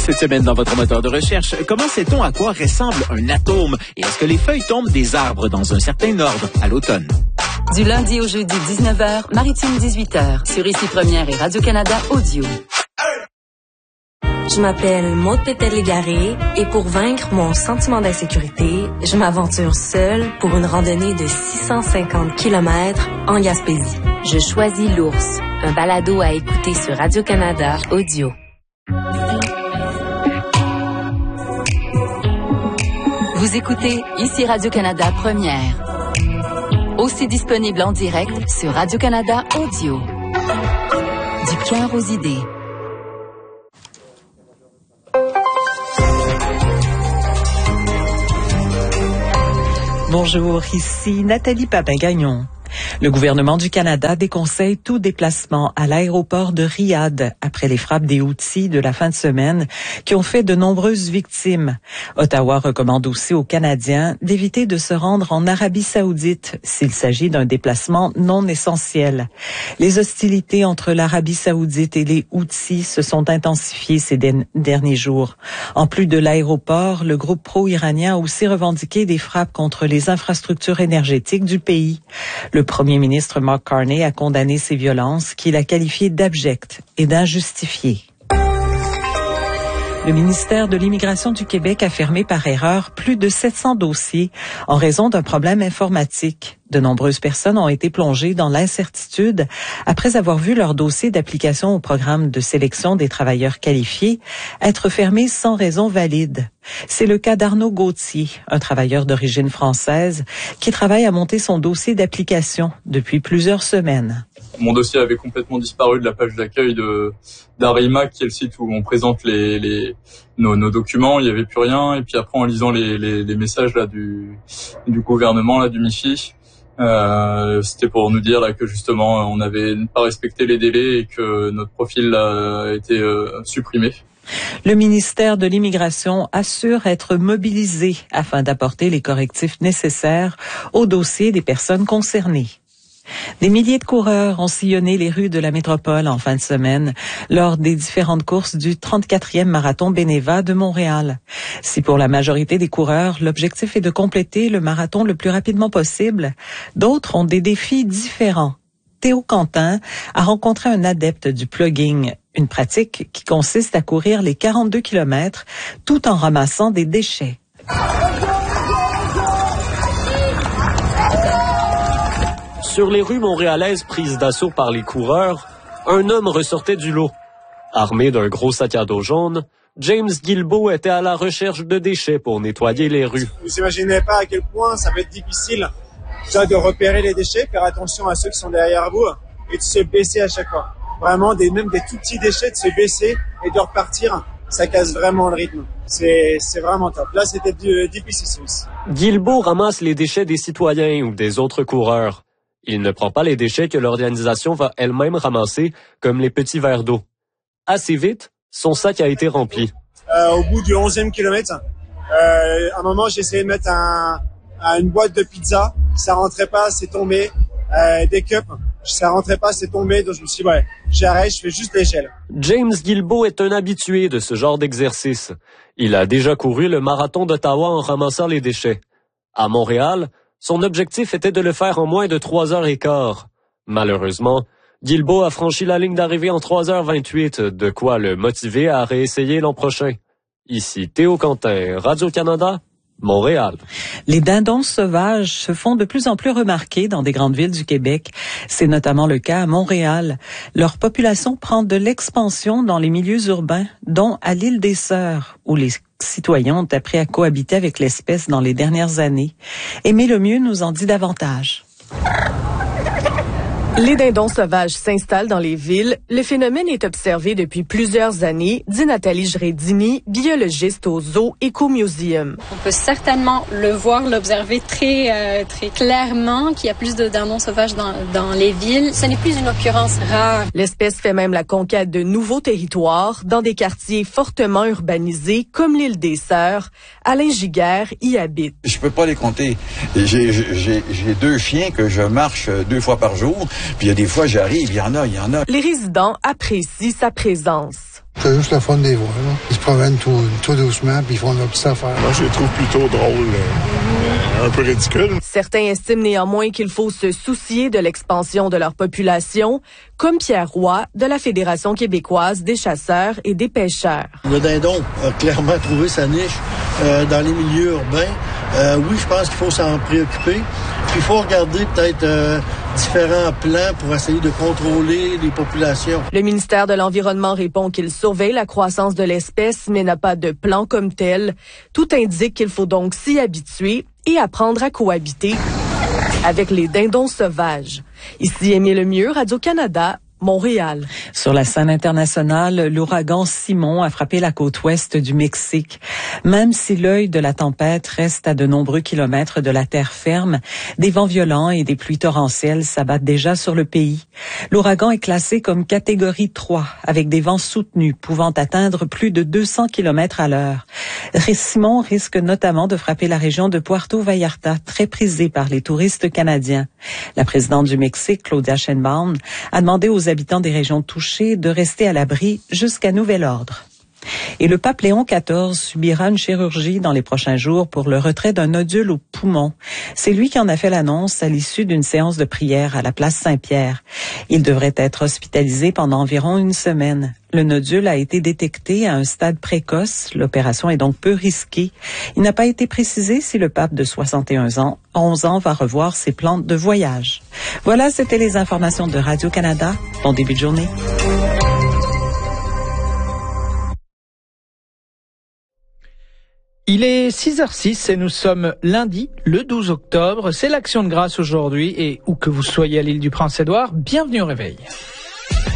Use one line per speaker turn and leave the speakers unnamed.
Cette semaine, dans votre moteur de recherche, comment sait-on à quoi ressemble un atome et est-ce que les feuilles tombent des arbres dans un certain ordre à l'automne?
Du lundi au jeudi, 19h, Maritime 18h, sur Ici Première et Radio-Canada Audio.
Je m'appelle Maude Pétel-Légaré et pour vaincre mon sentiment d'insécurité, je m'aventure seule pour une randonnée de 650 km en Gaspésie.
Je choisis l'ours, un balado à écouter sur Radio-Canada Audio.
Vous écoutez Ici Radio-Canada Première. Aussi disponible en direct sur Radio-Canada Audio. Du cœur aux idées.
Bonjour, ici Nathalie Papin-Gagnon. Le gouvernement du Canada déconseille tout déplacement à l'aéroport de Riyad après les frappes des Houthis de la fin de semaine qui ont fait de nombreuses victimes. Ottawa recommande aussi aux Canadiens d'éviter de se rendre en Arabie Saoudite s'il s'agit d'un déplacement non essentiel. Les hostilités entre l'Arabie Saoudite et les Houthis se sont intensifiées ces derniers jours. En plus de l'aéroport, le groupe pro-iranien a aussi revendiqué des frappes contre les infrastructures énergétiques du pays. Le premier ministre Mark Carney a condamné ces violences qu'il a qualifiées d'abjectes et d'injustifiées. Le ministère de l'Immigration du Québec a fermé par erreur plus de 700 dossiers en raison d'un problème informatique. De nombreuses personnes ont été plongées dans l'incertitude après avoir vu leur dossier d'application au programme de sélection des travailleurs qualifiés être fermé sans raison valide. C'est le cas d'Arnaud Gauthier, un travailleur d'origine française qui travaille à monter son dossier d'application depuis plusieurs semaines.
Mon dossier avait complètement disparu de la page d'accueil d'Arima, qui est le site où on présente nos documents. Il n'y avait plus rien. Et puis après, en lisant les messages là du gouvernement, là du MIFI, c'était pour nous dire là que justement on n'avait pas respecté les délais et que notre profil a été supprimé.
Le ministère de l'Immigration assure être mobilisé afin d'apporter les correctifs nécessaires au dossier des personnes concernées. Des milliers de coureurs ont sillonné les rues de la métropole en fin de semaine lors des différentes courses du 34e marathon Beneva de Montréal. Si pour la majorité des coureurs, l'objectif est de compléter le marathon le plus rapidement possible, d'autres ont des défis différents. Théo Quentin a rencontré un adepte du plugging, une pratique qui consiste à courir les 42 km tout en ramassant des déchets.
Sur les rues montréalaises prises d'assaut par les coureurs, un homme ressortait du lot. Armé d'un gros sac à dos jaune, James Guilbeault était à la recherche de déchets pour nettoyer les rues.
Vous n'imaginez pas à quel point ça va être difficile de repérer les déchets, faire attention à ceux qui sont derrière vous et de se baisser à chaque fois. Vraiment, même des tout petits déchets, de se baisser et de repartir, ça casse vraiment le rythme. C'est vraiment top. Là, c'était difficile aussi.
Guilbeault ramasse les déchets des citoyens ou des autres coureurs. Il ne prend pas les déchets que l'organisation va elle-même ramasser, comme les petits verres d'eau. Assez vite, son sac a été rempli.
Au bout du 11e kilomètre, à un moment, j'ai essayé de mettre une boîte de pizza. Ça rentrait pas, c'est tombé. Des cups, ça rentrait pas, c'est tombé. Donc je me suis dit, j'arrête, je fais juste l'échelle.
James Guilbeault est un habitué de ce genre d'exercice. Il a déjà couru le marathon d'Ottawa en ramassant les déchets. À Montréal, son objectif était de le faire en moins de 3h15. Malheureusement, Guilbeault a franchi la ligne d'arrivée en 3h28, de quoi le motiver à réessayer l'an prochain. Ici Théo Quentin, Radio-Canada, Montréal.
Les dindons sauvages se font de plus en plus remarquer dans des grandes villes du Québec. C'est notamment le cas à Montréal. Leur population prend de l'expansion dans les milieux urbains, dont à l'île des Sœurs, où les citoyens ont appris à cohabiter avec l'espèce dans les dernières années. Aimé Lemieux nous en dit davantage.
Les dindons sauvages s'installent dans les villes. Le phénomène est observé depuis plusieurs années, dit Nathalie Jredini, biologiste au Zoo Ecomuseum.
On peut certainement l'observer très clairement qu'il y a plus de dindons sauvages dans les villes. Ce n'est plus une occurrence rare.
L'espèce fait même la conquête de nouveaux territoires dans des quartiers fortement urbanisés comme l'île des Sœurs. Alain Giguère y habite.
Je peux pas les compter. J'ai 2 chiens que je marche 2 fois par jour. Puis il y a des fois, j'arrive, il y en a.
Les résidents apprécient sa présence.
C'est juste le fun des voir, là. C'est promènent tout doucement, puis ils font leur petite affaire.
Moi, je les trouve plutôt drôles, un peu ridicules.
Certains estiment néanmoins qu'il faut se soucier de l'expansion de leur population, comme Pierre Roy de la Fédération québécoise des chasseurs et des pêcheurs.
Le dindon a clairement trouvé sa niche dans les milieux urbains. Oui, je pense qu'il faut s'en préoccuper. Puis il faut regarder peut-être différents plans pour essayer de contrôler les populations.
Le ministère de l'Environnement répond qu'il surveille la croissance de l'espèce, mais n'a pas de plan comme tel. Tout indique qu'il faut donc s'y habituer et apprendre à cohabiter avec les dindons sauvages. Ici Émile Lemieux, Radio-Canada, Montréal.
Sur la scène internationale, l'ouragan Simon a frappé la côte ouest du Mexique. Même si l'œil de la tempête reste à de nombreux kilomètres de la terre ferme, des vents violents et des pluies torrentielles s'abattent déjà sur le pays. L'ouragan est classé comme catégorie 3, avec des vents soutenus pouvant atteindre plus de 200 km à l'heure. Simon risque notamment de frapper la région de Puerto Vallarta, très prisée par les touristes canadiens. La présidente du Mexique, Claudia Sheinbaum, a demandé aux habitants des régions touchées de rester à l'abri jusqu'à nouvel ordre. Et le pape Léon XIV subira une chirurgie dans les prochains jours pour le retrait d'un nodule au poumon. C'est lui qui en a fait l'annonce à l'issue d'une séance de prière à la place Saint-Pierre. Il devrait être hospitalisé pendant environ une semaine. Le nodule a été détecté à un stade précoce. L'opération est donc peu risquée. Il n'a pas été précisé si le pape de 11 ans va revoir ses plans de voyage. Voilà, c'était les informations de Radio-Canada. Bon début de journée.
Il est 6h06 et nous sommes lundi, le 12 octobre. C'est l'Action de grâce aujourd'hui et où que vous soyez à l'île du Prince-Édouard, bienvenue au réveil.